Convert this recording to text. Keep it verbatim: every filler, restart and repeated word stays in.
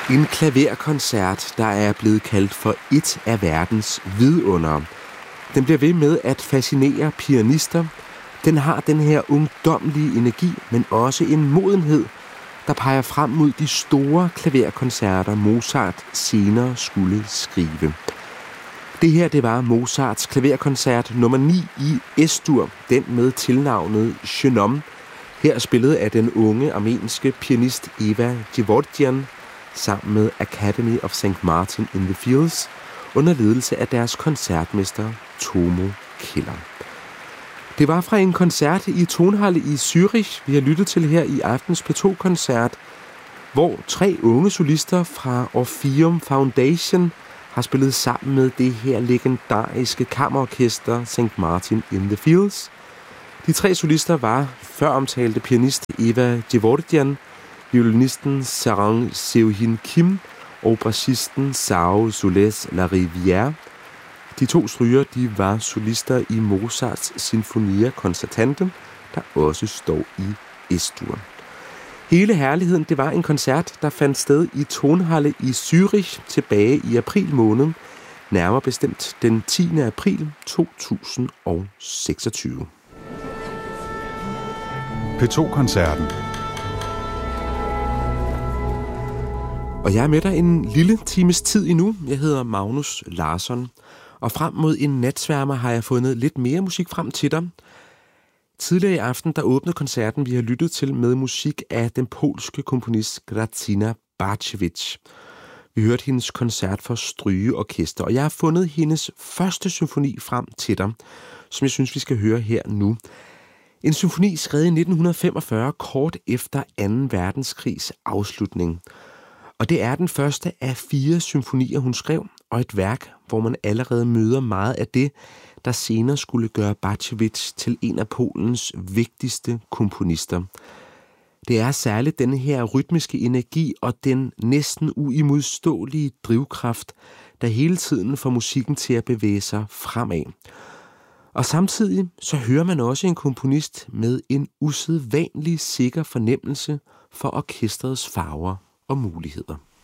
En klaverkoncert, der er blevet kaldt for et af verdens vidundere. Den bliver ved med at fascinere pianister. Den har den her ungdomlige energi, men også en modenhed, der peger frem mod de store klaverkoncerter, Mozart senere skulle skrive. Det her, det var Mozarts klaverkoncert nummer ni i Es-dur, den med tilnavnet Jeune Homme. Her spillet af den unge armenske pianist Eva Gevorgyan sammen med Academy of Saint Martin in the Fields under ledelse af deres koncertmester Tomo Keller. Det var fra en koncert i Tonhalle i Zürich, vi har lyttet til her i aftens P to-koncert, hvor tre unge solister fra Orpheum Foundation har spillet sammen med det her legendariske kammerorkester Saint Martin in the Fields. De tre solister var før omtalte pianist Eva Gevorgyan, violinisten Sarang Seohin Kim og bassisten Sao Soles La Rivière. De to stryger, de var solister i Mozarts Sinfonia Concertante, der også står i Es-dur. Hele herligheden, det var en koncert, der fandt sted i Tonhalle i Zürich tilbage i april måned, nærmere bestemt den tiende april to tusind og seksogtyve. P to-koncerten. Og jeg er med dig en lille times tid endnu. Jeg hedder Magnus Larsson, og frem mod en natsværmer har jeg fundet lidt mere musik frem til dig. Tidligere i aften, der åbnede koncerten, vi har lyttet til med musik af den polske komponist Grażyna Bacewicz. Vi hørte hendes koncert for strygeorkester, og jeg har fundet hendes første symfoni frem til dig, som jeg synes, vi skal høre her nu. En symfoni skrevet i nitten femogfyrre, kort efter anden verdenskrigs afslutning. Og det er den første af fire symfonier, hun skrev, og et værk, hvor man allerede møder meget af det, der senere skulle gøre Bacewicz til en af Polens vigtigste komponister. Det er særligt denne her rytmiske energi og den næsten uimodståelige drivkraft, der hele tiden får musikken til at bevæge sig fremad. Og samtidig så hører man også en komponist med en usædvanlig sikker fornemmelse for orkestrets farver og muligheder.